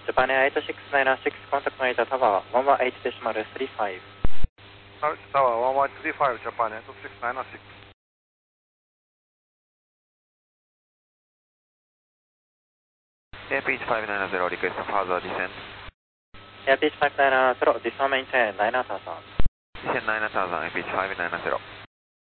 Japan Air 8696, contact Narita Tower 118.35. Tower 1135, Japan Air 8696. Airpeach 590, request further descent. Airpeach 590, this one maintain 9000. Descent 9000, Airpeach 590.